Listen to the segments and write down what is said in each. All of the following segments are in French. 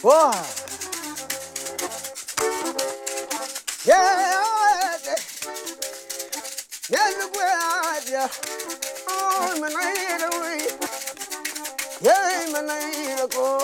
Whoa. Yeah, yeah, look where I am. Oh, my night away. Yeah, my night ago.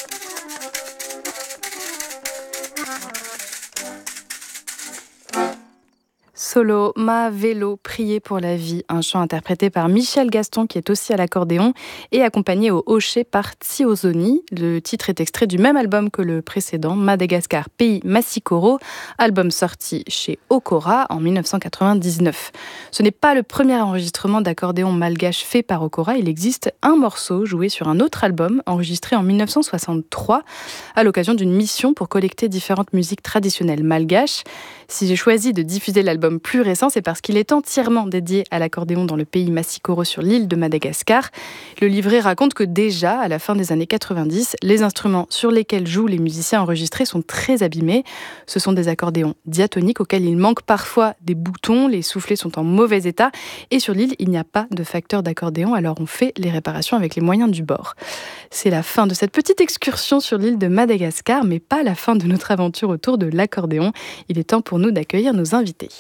Solo, Ma Vélo, Prier pour la vie, un chant interprété par Michel Gaston qui est aussi à l'accordéon et accompagné au hocher par Tsiozoni. Le titre est extrait du même album que le précédent, Madagascar, pays Massikoro, album sorti chez Okora en 1999. Ce n'est pas le premier enregistrement d'accordéon malgache fait par Okora, il existe un morceau joué sur un autre album enregistré en 1963 à l'occasion d'une mission pour collecter différentes musiques traditionnelles malgaches. Si j'ai choisi de diffuser l'album plus récent, c'est parce qu'il est entièrement dédié à l'accordéon dans le pays Massikoro sur l'île de Madagascar. Le livret raconte que déjà, à la fin des années 90, les instruments sur lesquels jouent les musiciens enregistrés sont très abîmés. Ce sont des accordéons diatoniques auxquels il manque parfois des boutons, les soufflets sont en mauvais état et sur l'île, il n'y a pas de facteur d'accordéon, alors on fait les réparations avec les moyens du bord. C'est la fin de cette petite excursion sur l'île de Madagascar, mais pas la fin de notre aventure autour de l'accordéon. Il est temps pour nous d'accueillir nos invités.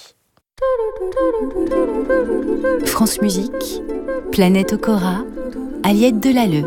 France Musique, Planète Okora, Aliette Delalleux.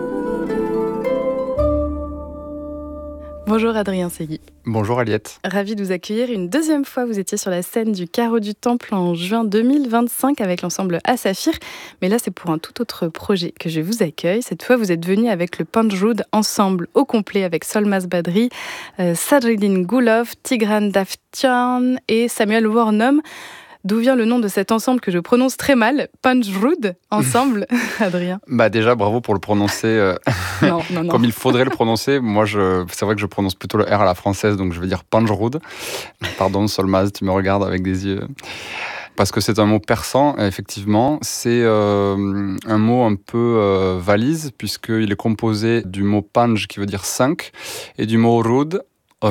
Bonjour Adrien Segui. Bonjour Aliette. Ravi de vous accueillir une deuxième fois. Vous étiez sur la scène du Carreau du Temple en juin 2025 avec l'ensemble Asafir. Mais là, c'est pour un tout autre projet que je vous accueille. Cette fois, vous êtes venu avec le Panjroud ensemble au complet avec Solmaz Badri, Sadreddin Gulov, Tigran Davtyan et Samuel Wornum. D'où vient le nom de cet ensemble que je prononce très mal, Panjroud ensemble, Adrien? Déjà, bravo pour le prononcer non. comme il faudrait le prononcer. Moi, c'est vrai que je prononce plutôt le R à la française, donc je vais dire Panjroud. Pardon, Solmaz, tu me regardes avec des yeux. Parce que c'est un mot persan, effectivement. C'est un mot un peu valise, puisqu'il est composé du mot panj, qui veut dire 5, et du mot roud,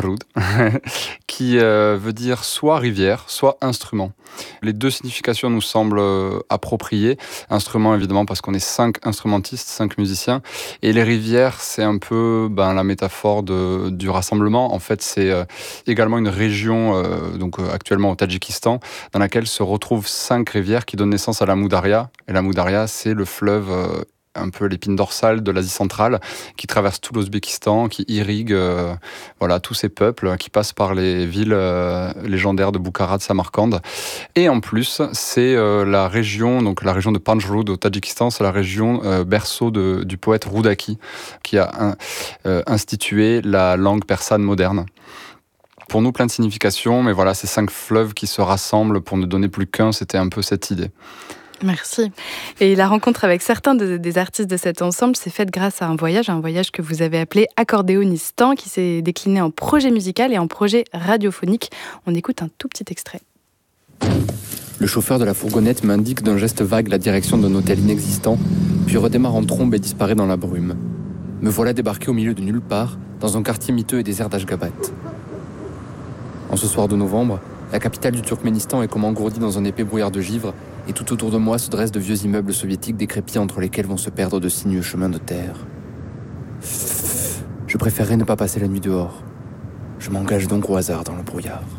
qui veut dire soit rivière, soit instrument. Les deux significations nous semblent appropriées. Instrument, évidemment, parce qu'on est 5 instrumentistes, 5 musiciens. Et les rivières, c'est un peu la métaphore du rassemblement. En fait, c'est également une région, actuellement au Tadjikistan, dans laquelle se retrouvent 5 rivières qui donnent naissance à la Moudaria. Et la Moudaria, c'est le fleuve un peu l'épine dorsale de l'Asie centrale, qui traverse tout l'Ouzbékistan, qui irrigue tous ces peuples, qui passent par les villes légendaires de Bukhara, de Samarcande. Et en plus, c'est la région de Panjroud au Tadjikistan, c'est la région berceau du poète Roudaki, qui a institué la langue persane moderne. Pour nous, plein de significations, mais voilà, ces 5 fleuves qui se rassemblent pour ne donner plus qu'un, c'était un peu cette idée. Merci. Et la rencontre avec certains des artistes de cet ensemble s'est faite grâce à un voyage que vous avez appelé Accordéonistan, qui s'est décliné en projet musical et en projet radiophonique. On écoute un tout petit extrait. Le chauffeur de la fourgonnette m'indique d'un geste vague la direction d'un hôtel inexistant, puis redémarre en trombe et disparaît dans la brume. Me voilà débarqué au milieu de nulle part, dans un quartier miteux et désert d'Ashgabat. En ce soir de novembre, la capitale du Turkménistan est comme engourdie dans un épais brouillard de givre, et tout autour de moi se dressent de vieux immeubles soviétiques décrépits entre lesquels vont se perdre de sinueux chemins de terre. Je préférerais ne pas passer la nuit dehors. Je m'engage donc au hasard dans le brouillard.